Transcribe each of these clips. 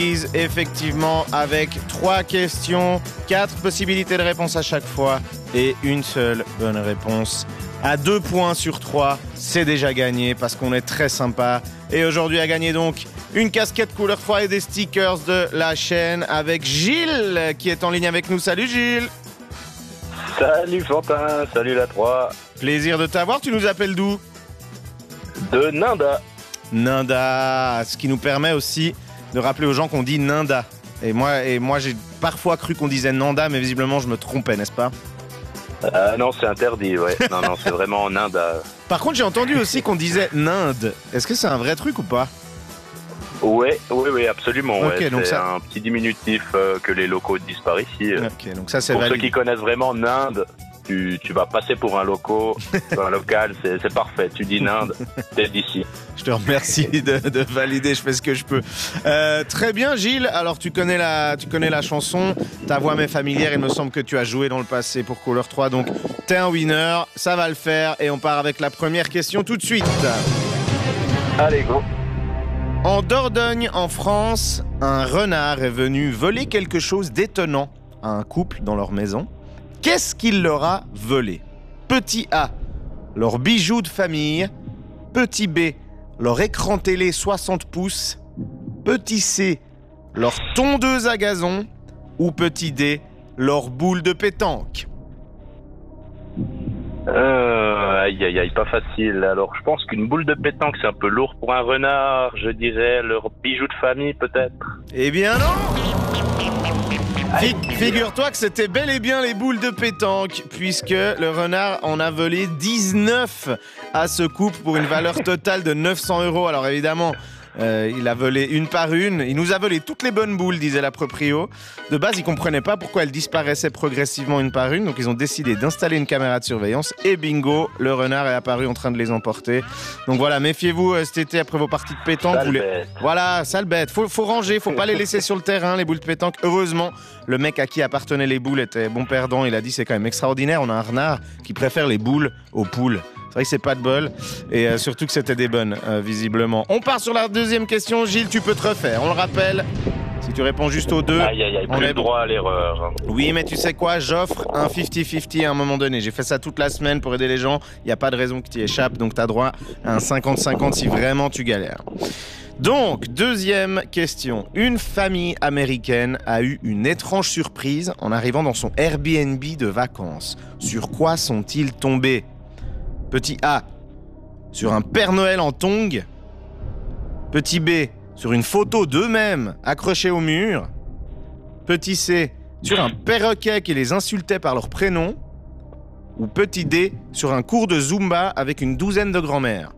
Effectivement, avec 3 questions, 4 possibilités de réponse à chaque fois et une seule bonne réponse. À 2 points sur 3, c'est déjà gagné parce qu'on est très sympa. Et aujourd'hui a gagné donc une casquette couleur 3 et des stickers de la chaîne avec Gilles qui est en ligne avec nous. Salut Gilles. Salut Fantin, salut la 3. Plaisir de t'avoir, tu nous appelles d'où? De Nanda. Nanda, ce qui nous permet aussi de rappeler aux gens qu'on dit Nanda. Et moi j'ai parfois cru qu'on disait Nanda, mais visiblement je me trompais, n'est-ce pas? Non, c'est interdit, ouais. Non, c'est vraiment Nanda. Par contre, j'ai entendu aussi qu'on disait Ninde. Est-ce que c'est un vrai truc ou pas? Oui, absolument. Okay, ouais. Donc c'est ça... un petit diminutif que les locaux disent par ici. Ok, donc ça c'est pour valide. ceux qui connaissent vraiment Ninde, tu vas passer pour un local, c'est parfait. Tu dis Ninde, t'es d'ici. Je te remercie de valider, je fais ce que je peux. Très bien Gilles, alors tu connais la chanson, ta voix m'est familière, il me semble que tu as joué dans le passé pour Couleur 3, donc t'es un winner, ça va le faire et on part avec la première question tout de suite. Allez, go. En Dordogne, en France, un renard est venu voler quelque chose d'étonnant à un couple dans leur maison. Qu'est-ce qu'il leur a volé? Petit A, leur bijou de famille. Petit B, leur écran télé 60 pouces. Petit C, leur tondeuse à gazon. Ou petit D, leur boule de pétanque. Aïe, pas facile. Alors, je pense qu'une boule de pétanque, c'est un peu lourd pour un renard. Je dirais leur bijou de famille, peut-être. Eh bien non! Figure-toi que c'était bel et bien les boules de pétanque, puisque le renard en a volé 19 à ce couple pour une valeur totale de 900 €. Alors évidemment, il a volé une par une. Il nous a volé toutes les bonnes boules, disait la proprio. De base, ils comprenaient pas pourquoi elles disparaissaient progressivement une par une. Donc, ils ont décidé d'installer une caméra de surveillance. Et bingo, le renard est apparu en train de les emporter. Donc voilà, méfiez-vous cet été après vos parties de pétanque. Voilà, sale bête. Faut ranger, faut pas les laisser sur le terrain, les boules de pétanque. Heureusement, le mec à qui appartenaient les boules était bon perdant. Il a dit c'est quand même extraordinaire. On a un renard qui préfère les boules aux poules. C'est vrai que c'est pas de bol, et surtout que c'était des bonnes, visiblement. On part sur la deuxième question. Gilles, tu peux te refaire. On le rappelle, si tu réponds juste aux deux, on est droit à l'erreur. Oui, mais tu sais quoi, j'offre un 50-50 à un moment donné. J'ai fait ça toute la semaine pour aider les gens. Il n'y a pas de raison que tu y échappes, donc tu as droit à un 50-50 si vraiment tu galères. Donc, deuxième question. Une famille américaine a eu une étrange surprise en arrivant dans son Airbnb de vacances. Sur quoi sont-ils tombés? Petit A, sur un Père Noël en tongs. Petit B, sur une photo d'eux-mêmes accrochée au mur. Petit C, sur un perroquet qui les insultait par leur prénom. Ou petit D, sur un cours de Zumba avec une douzaine de grand-mères.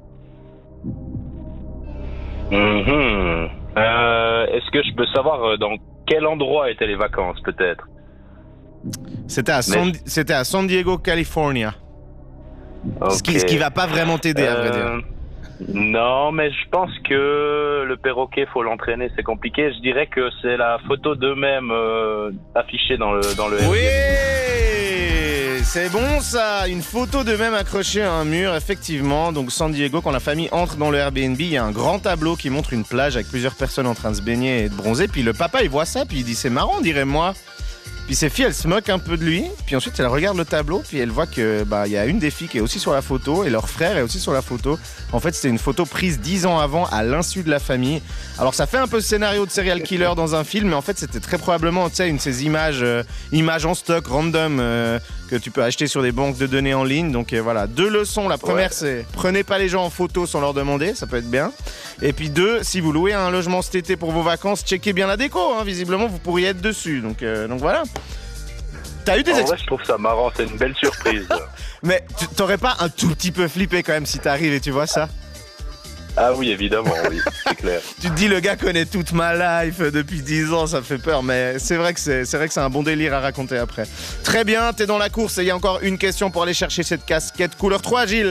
Est-ce que je peux savoir dans quel endroit étaient les vacances, peut-être? C'était à San Diego, California. Okay. Ce qui va pas vraiment t'aider, à vrai dire. Non, mais je pense que le perroquet, faut l'entraîner, c'est compliqué. Je dirais que c'est la photo d'eux-mêmes affichée dans le Oui, Airbnb. c'est bon ça. Une photo d'eux-mêmes accrochée à un mur, effectivement. Donc San Diego, quand la famille entre dans le Airbnb, il y a un grand tableau qui montre une plage avec plusieurs personnes en train de se baigner et de bronzer. Puis le papa, il voit ça, puis il dit c'est marrant, dirais-moi. Puis ses filles, elles se moquent un peu de lui. Puis ensuite, elle regarde le tableau. Puis elle voit que y a une des filles qui est aussi sur la photo. Et leur frère est aussi sur la photo. En fait, c'était une photo prise 10 ans avant, à l'insu de la famille. Alors, ça fait un peu scénario de serial killer dans un film. Mais en fait, c'était très probablement, tu sais, une de ces images en stock, random, que tu peux acheter sur des banques de données en ligne. Donc voilà, 2 leçons. La première, c'est prenez pas les gens en photo sans leur demander. Ça peut être bien. Et puis 2, si vous louez un logement cet été pour vos vacances, checkez bien la déco. Visiblement, vous pourriez être dessus. Donc voilà. T'as eu des vrai, je trouve ça marrant, c'est une belle surprise. Mais t'aurais pas un tout petit peu flippé quand même si t'arrives et tu vois ça? Ah oui, évidemment, oui, c'est clair. Tu te dis, le gars connaît toute ma life depuis 10 ans, ça fait peur, mais c'est vrai que c'est un bon délire à raconter après. Très bien, t'es dans la course et il y a encore une question pour aller chercher cette casquette couleur 3, Gilles.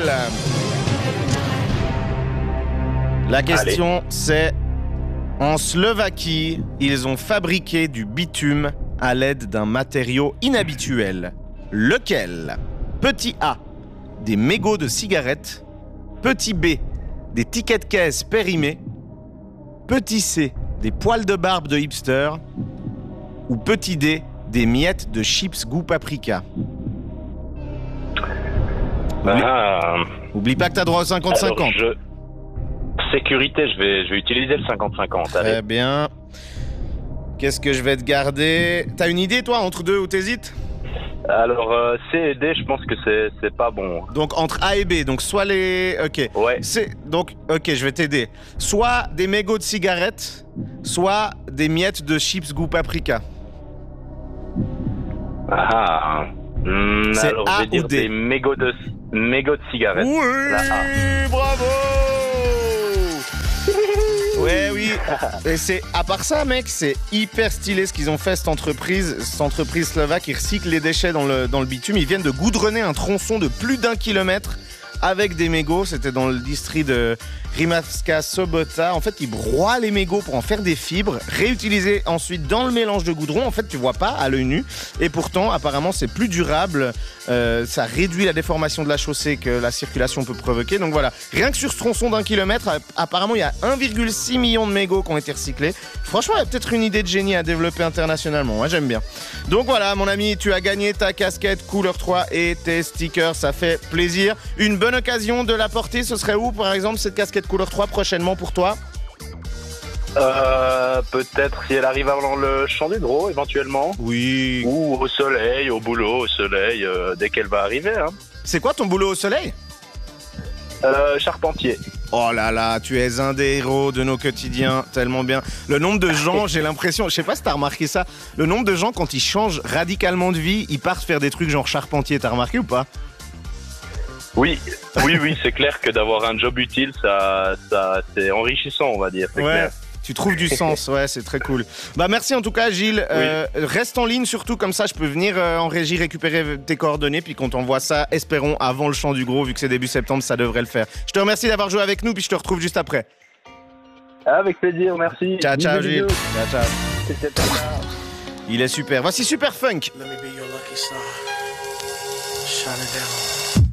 La question, c'est: en Slovaquie, ils ont fabriqué du bitume à l'aide d'un matériau inhabituel. Lequel? Petit A, des mégots de cigarettes. Petit B, des tickets de caisse périmés. Petit C, des poils de barbe de hipster ou petit D, des miettes de chips goût paprika. Oublie pas que t'as droit au 50-50. Sécurité, je vais utiliser le 50-50. Très bien. Qu'est-ce que je vais te garder? T'as une idée, toi, entre deux, ou t'hésites? Alors, C et D, je pense que c'est pas bon. Donc, entre A et B, donc soit les... Ok. Ouais. Donc, ok, je vais t'aider. Soit des mégots de cigarettes, soit des miettes de chips goût paprika. Alors, A je vais dire ou D? des mégots de cigarettes. Oui, bravo. Ouais, oui. Et c'est, à part ça, mec, c'est hyper stylé ce qu'ils ont fait, cette entreprise slovaque. Ils recyclent les déchets dans le bitume. Ils viennent de goudronner un tronçon de plus d'1 kilomètre avec des mégots. C'était dans le district de Rimavská Sobota. En fait, ils broient les mégots pour en faire des fibres, réutilisées ensuite dans le mélange de goudron. En fait, tu vois pas à l'œil nu. Et pourtant, apparemment, c'est plus durable. Ça réduit la déformation de la chaussée que la circulation peut provoquer. Donc voilà, rien que sur ce tronçon d'1 kilomètre, apparemment, il y a 1,6 million de mégots qui ont été recyclés. Franchement, il y a peut-être une idée de génie à développer internationalement. Moi, j'aime bien. Donc voilà, mon ami, tu as gagné ta casquette couleur 3 et tes stickers. Ça fait plaisir. Une bonne occasion de la porter, ce serait où, par exemple, cette casquette couleur 3 prochainement pour toi? Peut-être si elle arrive avant le champ du Gros, éventuellement. Oui. Ou au soleil, au boulot, au soleil, dès qu'elle va arriver. Hein. C'est quoi ton boulot au soleil? Charpentier. Oh là là, tu es un des héros de nos quotidiens, tellement bien. Le nombre de gens, j'ai l'impression, je sais pas si t'as remarqué ça, le nombre de gens quand ils changent radicalement de vie, ils partent faire des trucs genre charpentier, t'as remarqué ou pas? Oui, c'est clair que d'avoir un job utile, ça c'est enrichissant, on va dire. C'est ouais. Clair. Tu trouves du sens, ouais, c'est très cool. Bah merci en tout cas, Gilles. Oui. Reste en ligne surtout, comme ça je peux venir en régie récupérer tes coordonnées, puis qu'on t'envoie ça, espérons, avant le Chant du Gros, vu que c'est début septembre, ça devrait le faire. Je te remercie d'avoir joué avec nous, puis je te retrouve juste après. Avec plaisir, merci. Ciao, ciao, Gilles. Ciao, ciao. Ciao. Il est super. Voici Super Funk. Let me be your lucky star. Shine it down.